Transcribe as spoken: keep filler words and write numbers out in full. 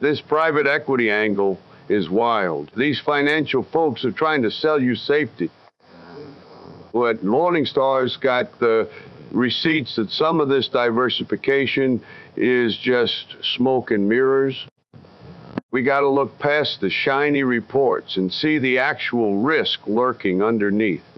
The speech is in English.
This private equity angle is wild. These financial folks are trying to sell you safety. But Morningstar's got the receipts that some of this diversification is just smoke and mirrors. We got to look past the shiny reports and see the actual risk lurking underneath.